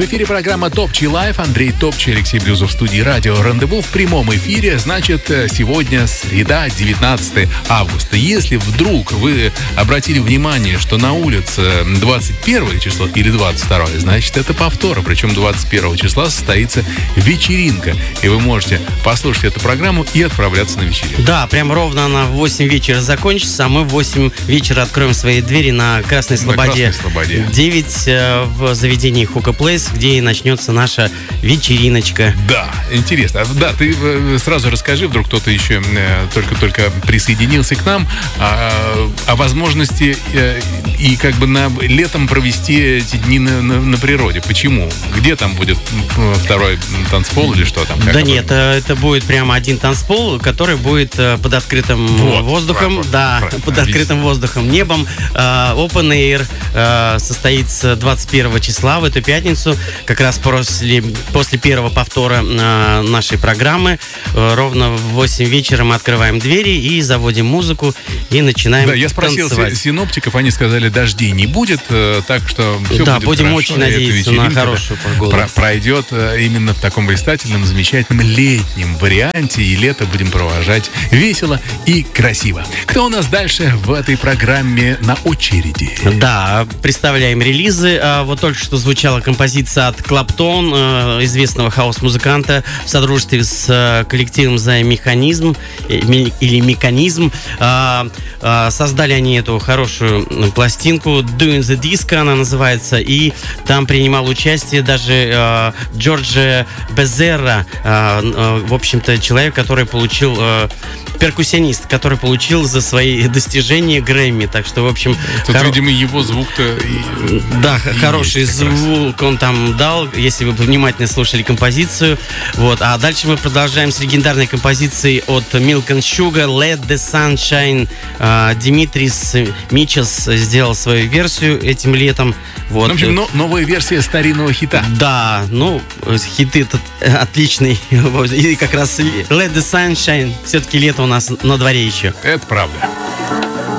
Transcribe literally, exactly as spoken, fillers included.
В эфире программа Топчи Лайф. Андрей Топчи, Алексей Блюзов в студии радио Рандеву в прямом эфире. Значит, сегодня среда, девятнадцатое августа. Если вдруг вы обратили внимание, что на улице двадцать первое число или двадцать второе, значит, это повтор. Причем двадцать первого числа состоится вечеринка. И вы можете послушать эту программу и отправляться на вечеринку. Да, прям ровно она в восемь вечера закончится, а мы в восемь вечера откроем свои двери на Красной Слободе. На Красной Слободе. девять э, в заведении Хука Плейс, где и начнется наша вечериночка. Да, интересно. Да, ты сразу расскажи, вдруг кто-то еще только-только присоединился к нам, о, о возможности и как бы на, летом провести эти дни на, на, на природе. Почему? Где там будет второй танцпол или что там? Как да это нет, будет? Это будет прямо один танцпол, который будет под открытым вот, воздухом. Правильно, да, правильно, под открытым отлично. воздухом, небом. Open Air состоится двадцать первого числа в эту пятницу, как раз после, после первого повтора э, нашей программы. Э, ровно в восемь вечера мы открываем двери и заводим музыку и начинаем танцевать. Да, я спросил танцевать. синоптиков, они сказали, дождей не будет, э, так что все да, будет будем хорошо. очень надеяться на хорошую погоду. Про- пройдет э, именно в таком блистательном, замечательном летнем варианте, и лето будем провожать весело и красиво. Кто у нас дальше в этой программе на очереди? Да, представляем релизы. А, вот только что звучала композиция от Клаптон, известного хаос-музыканта, в содружестве с коллективом «За механизм» или «Механизм». Создали они эту хорошую пластинку «Doing the Disco» она называется, и там принимал участие даже Джорджо Безерра, в общем-то, человек, который получил... перкуссионист, который получил за свои достижения Грэмми. Так что, в общем... Тут, хоро... видимо, его звук-то... И... Да, и хороший звук он там дал, если вы внимательно слушали композицию. Вот. А дальше мы продолжаем с легендарной композицией от Milk and Sugar «Let the Sun Shine». Димитрис Мичес сделал свою версию этим летом. Вот. В общем, но, новая версия старинного хита. Да, ну, хит этот отличный. И как раз «Let the Sun Shine». Все-таки лето у нас на дворе еще. Это правда.